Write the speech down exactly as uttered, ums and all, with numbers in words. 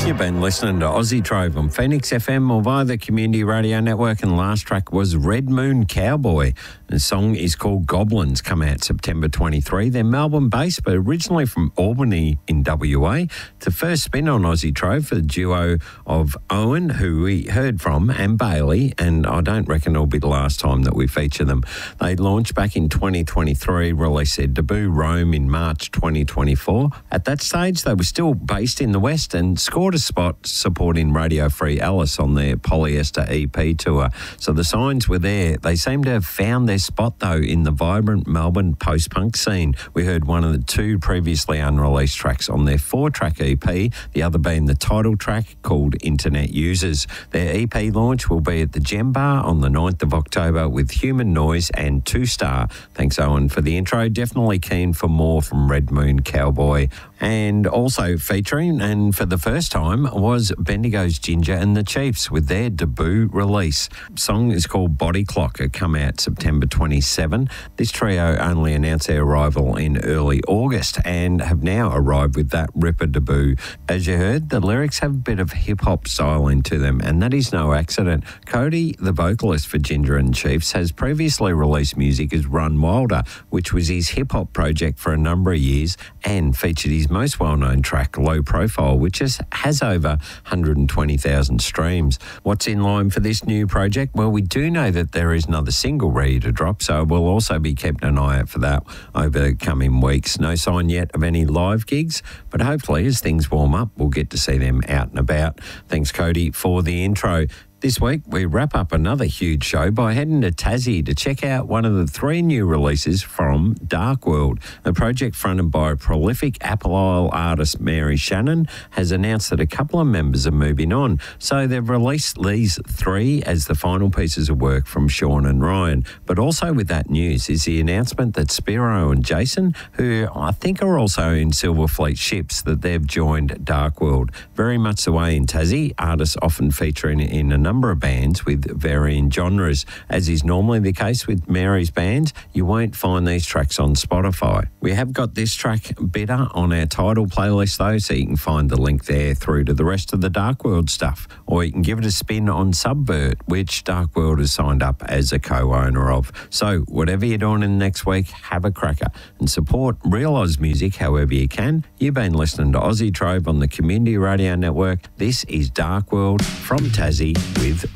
You've been listening to Aussie Trove on Phoenix F M or via the Community Radio Network, and last track was Red Moon Cowboy. The song is called Goblins, come out September twenty-third. They're Melbourne-based, but originally from Albany in W A. It's the first spin on Aussie Trove for the duo of Owen, who we heard from, and Bailey, and I don't reckon it'll be the last time that we feature them. They launched back in twenty twenty-three, released their debut Rome in March twenty twenty-four. At that stage, they were still based in the West and scored a spot supporting Radio Free Alice on their Polyester E P tour. So the signs were there. They seem to have found their spot, though, in the vibrant Melbourne post-punk scene. We heard one of the two previously unreleased tracks on their four-track E P, the other being the title track called Internet Users. Their E P launch will be at the Gem Bar on the ninth of October with Human Noise and Two Star. Thanks, Owen, for the intro. Definitely keen for more from Red Moon Cowboy. And also featuring, and for the first time, was Bendigo's Ginger and the Chiefs with their debut release. The song is called Body Clock. It come out September twenty-seventh. This trio only announced their arrival in early August and have now arrived with that ripper debut. As you heard, the lyrics have a bit of hip-hop style into them, and that is no accident. Cody, the vocalist for Ginger and Chiefs, has previously released music as Run Wilder, which was his hip-hop project for a number of years, and featured his most well-known track, Low Profile, which is, has over one hundred twenty thousand streams. What's in line for this new project? Well, we do know that there is another single ready to drop, so we'll also be keeping an eye out for that over the coming weeks. No sign yet of any live gigs, but hopefully as things warm up, we'll get to see them out and about. Thanks, Cody, for the intro. This week, we wrap up another huge show by heading to Tassie to check out one of the three new releases from Dark World. The project, fronted by prolific Apple Isle artist Mary Shannon, has announced that a couple of members are moving on. So they've released these three as the final pieces of work from Sean and Ryan. But also with that news is the announcement that Spiro and Jason, who I think are also in Silverfleet Ships, that they've joined Dark World. Very much the way in Tassie, artists often featuring in a number of bands with varying genres. As is normally the case with Mary's bands, you won't find these tracks on Spotify. We have got this track, Bitter, on our title playlist though, so you can find the link there through to the rest of the Dark World stuff. Or you can give it a spin on Subvert, which Dark World has signed up as a co-owner of. So whatever you're doing in the next week, have a cracker and support real Oz music however you can. You've been listening to Aussie Trove on the Community Radio Network. This is Dark World from Tassie with